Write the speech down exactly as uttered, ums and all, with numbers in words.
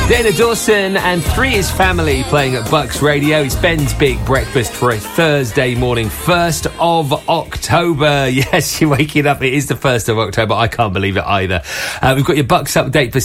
Dana Dawson and Three Is Family playing at Bucks Radio. It's Ben's Big Breakfast for a Thursday morning, first of October. Yes, you're waking up. It is the first of October. I can't believe it either. Uh, we've got your Bucks update for